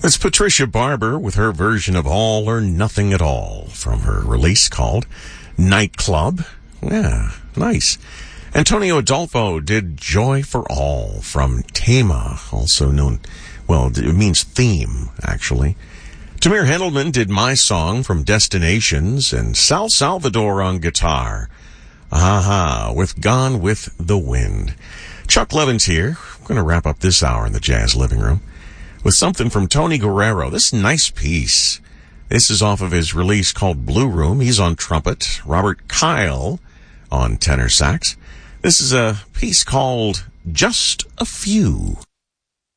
It's Patricia Barber with her version of All or Nothing at All from her release called Nightclub. Yeah, nice. Antonio Adolfo did Joy for All from Tema, also known, well, it means theme, actually. Tamir Hendelman did My Song from Destinations, and Sal Salvador on guitar. With Gone with the Wind. Chuck Levin's here. We're going to wrap up this hour in the Jazz Living Room with something from Tony Guerrero. This nice piece. This is off of his release called Blue Room. He's on trumpet. Robert Kyle on tenor sax. This is a piece called Just a Few.